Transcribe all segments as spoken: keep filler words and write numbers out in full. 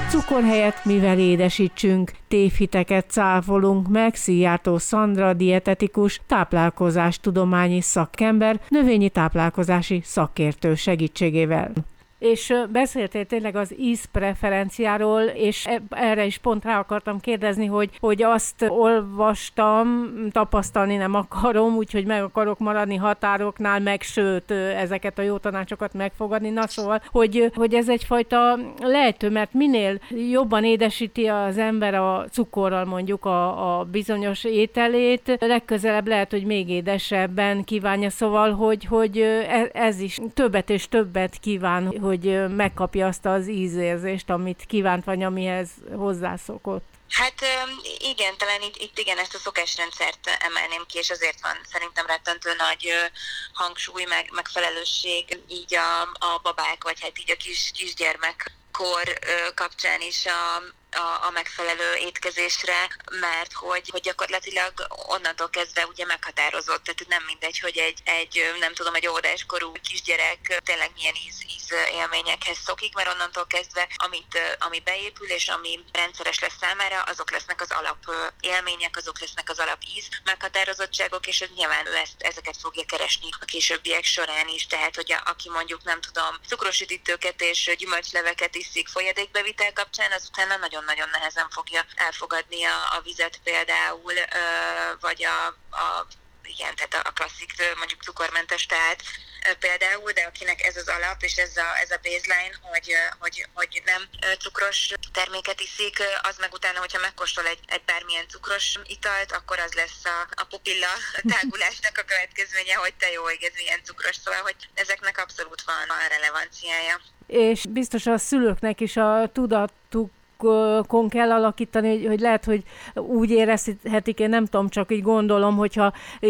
Cukor helyett mivel édesítsünk? Tévhiteket cáfolunk meg Szijjártó Szandra dietetikus, táplálkozástudományi szakember, növényi táplálkozási szakértő segítségével. És beszéltél tényleg az ízpreferenciáról, és erre is pont rá akartam kérdezni, hogy, hogy azt olvastam, tapasztalni nem akarom, úgyhogy meg akarok maradni határoknál, meg sőt, ezeket a jó tanácsokat megfogadni. Na szóval, hogy, hogy ez egyfajta lejtő, mert minél jobban édesíti az ember a cukorral mondjuk a, a bizonyos ételét, legközelebb lehet, hogy még édesebben kívánja, szóval, hogy, hogy ez is többet és többet kíván, hogy megkapja azt az ízérzést, amit kívánt, vagy amihez hozzászokott. Hát igen, talán itt, itt igen, ezt a szokásrendszert emelném ki, és azért van szerintem rettentő nagy hangsúly, meg, meg felelősség így a, a babák, vagy hát így a kis, kisgyermekkor kapcsán is a A, a megfelelő étkezésre, mert hogy, hogy gyakorlatilag onnantól kezdve ugye meghatározott, tehát nem mindegy, hogy egy, egy nem tudom, egy óvodáskorú kisgyerek tényleg milyen íz, íz élményekhez szokik, mert onnantól kezdve, amit, ami beépül és ami rendszeres lesz számára, azok lesznek az alap élmények, azok lesznek az alap íz meghatározottságok, és ez nyilván ő ezt, ezeket fogja keresni a későbbiek során is, tehát hogy a, aki mondjuk nem tudom, cukros üdítőket és gyümölcsleveket iszik folyadékbevitel kapcsán, az utána nagyon nagyon nehezen fogja elfogadni a, a vizet például, vagy a, a, igen, tehát a klasszik mondjuk cukormentes teát például, de akinek ez az alap, és ez a, ez a baseline, hogy, hogy, hogy nem cukros terméket iszik, az meg utána, hogyha megkóstol egy, egy bármilyen cukros italt, akkor az lesz a, a pupilla tágulásnak a következménye, hogy te jó ég, ez milyen cukros, szóval, hogy ezeknek abszolút van a relevanciája. És biztos a szülőknek is a tudatuk kon kell alakítani, hogy, hogy lehet, hogy úgy érezhetik, én nem tudom, csak így gondolom, hogyha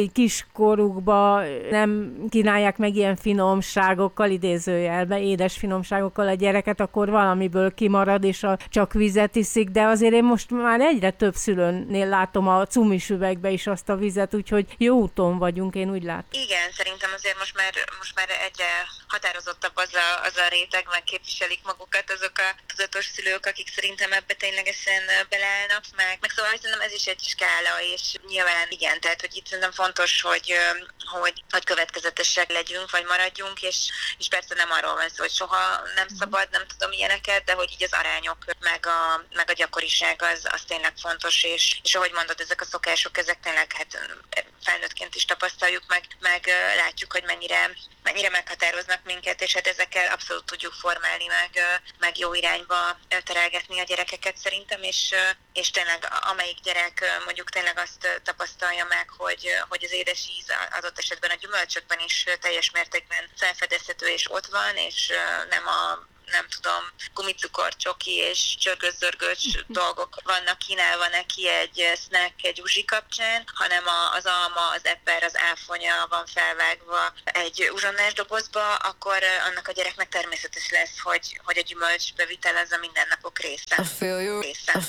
kiskorukba nem kínálják meg ilyen finomságokkal, idézőjelbe, édes finomságokkal a gyereket, akkor valamiből kimarad, és a, csak vizet iszik, de azért én most már egyre több szülőnél látom a cumis üvegbe is azt a vizet, úgyhogy jó úton vagyunk, én úgy látom. Igen, szerintem azért most már, most már egyre határozottabb az a, az a réteg, meg képviselik magukat azok a tudatos szülők, akik szerint szerintem ebbe ténylegesen beleállnak meg. Meg szóval szerintem ez is egy skála, és nyilván igen, tehát hogy itt szerintem fontos, hogy, hogy, hogy következetesek legyünk, vagy maradjunk, és, és persze nem arról van szó, hogy soha nem szabad, nem tudom ilyeneket, de hogy így az arányok, meg a, meg a gyakoriság az, az tényleg fontos, és, és ahogy mondod, ezek a szokások, ezek tényleg hát felnőttként is tapasztaljuk, meg, meg látjuk, hogy mennyire, mennyire meghatároznak minket, és hát ezekkel abszolút tudjuk formálni, meg, meg jó irányba terelgetni a gyerekeket szerintem, és, és tényleg amelyik gyerek mondjuk tényleg azt tapasztalja meg, hogy, hogy az édes íz adott esetben a gyümölcsökben is teljes mértékben felfedezhető és ott van, és nem a nem tudom, gumicukor, csoki és csörgős-zörgős dolgok vannak kínálva neki egy snack, egy uzsi kapcsán, hanem az alma, az eper, az áfonya van felvágva egy uzsonnás dobozba, akkor annak a gyereknek természetes lesz, hogy, hogy a gyümölcs bevitel az a mindennapok része. része.